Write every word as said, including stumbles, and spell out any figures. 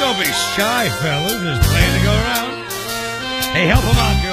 Don't be shy, fellas. There's plenty to go around. Hey, help him out, girl.